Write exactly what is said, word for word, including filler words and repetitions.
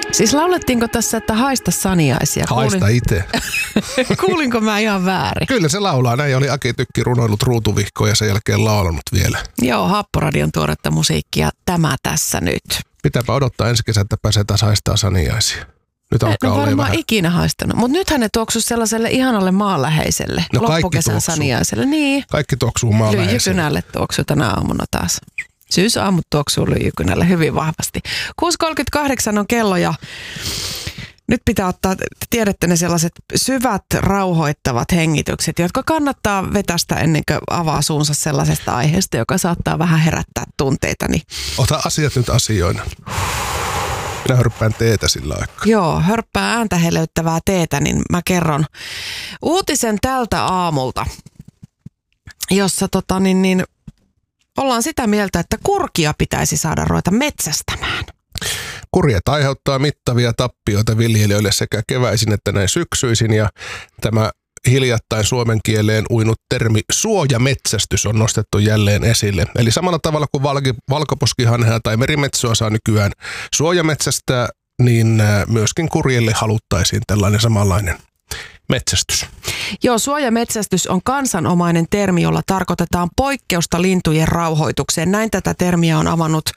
Siis laulettiinko tässä, että haista saniaisia? Haista Kuulin... itse. Kuulinko mä ihan väärin? Kyllä se laulaa. Näin oli Aki Tykki runoillut ruutuvihkoa ja sen jälkeen laulanut vielä. Joo, Happoradion tuoretta musiikkia. Tämä tässä nyt. Pitääpä odottaa ensi kesä, että pääsee taas haistaa saniaisia. Nyt alkaa no olla varmaan vähän. Ikinä haistanut. Mutta nythän ne tuoksuu sellaiselle ihanalle maanläheiselle. No loppukesän saniaiselle. Niin. Kaikki tuoksuu maanläheiselle. Lyijykynälle tuoksuu tänä aamuna taas. Syysaamut tuoksuu lyijykynälle hyvin vahvasti. kuusi kolmekymmentäkahdeksan on kello ja nyt pitää ottaa, tiedätte ne sellaiset syvät, rauhoittavat hengitykset, jotka kannattaa vetästä ennen kuin avaa suunsa sellaisesta aiheesta, joka saattaa vähän herättää tunteita. Niin. Ota asiat nyt asioina. Minä hörppään teetä sillä aikaa. Joo, hörppää ääntä heleyttävää teetä, niin mä kerron uutisen tältä aamulta, jossa tota niin, niin ollaan sitä mieltä, että kurkia pitäisi saada ruveta metsästämään. Kurjet aiheuttaa mittavia tappioita viljelijöille sekä keväisin että näin syksyisin ja tämä hiljattain suomen kieleen uinut termi suojametsästys on nostettu jälleen esille. Eli samalla tavalla kuin valki, valkoposkihanhea tai merimetsoa saa nykyään suojametsästää, niin myöskin kurjille haluttaisiin tällainen samanlainen metsästys. Joo, suojametsästys on kansanomainen termi, jolla tarkoitetaan poikkeusta lintujen rauhoitukseen. Näin tätä termiä on avannut